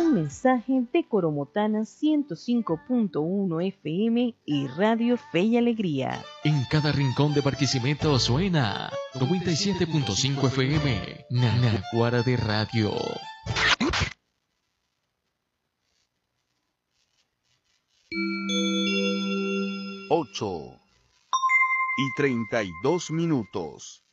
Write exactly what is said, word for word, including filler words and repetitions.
Un mensaje de Coromotana ciento cinco punto uno F M y Radio Fe y Alegría. En cada rincón de Barquisimeto suena noventa y siete punto cinco F M, Naguara de Radio. Ocho y treinta y dos minutos.